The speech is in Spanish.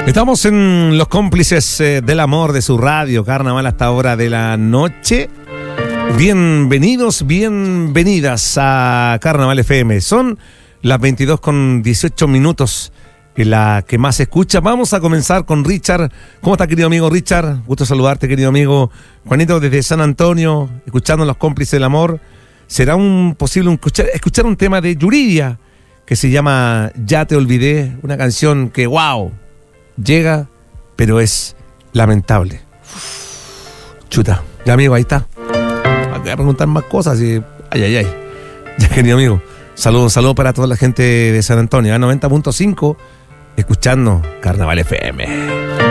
Estamos en Los Cómplices del Amor de su radio, Carnaval hasta hora de la noche. Bienvenidos, bienvenidas a Carnaval FM. Son las 22:18, la que más se escucha. Vamos a comenzar con Richard. ¿Cómo está, querido amigo Richard? Gusto saludarte, querido amigo Juanito, desde San Antonio, escuchando Los Cómplices del Amor. Será posible escuchar un tema de Yuridia que se llama Ya te olvidé, una canción que, wow, llega, pero es lamentable. Chuta, ya amigo, ahí está. Voy a preguntar más cosas y... Ay. Ya, querido amigo. Saludos para toda la gente de San Antonio, a 90.5, escuchando Carnaval FM.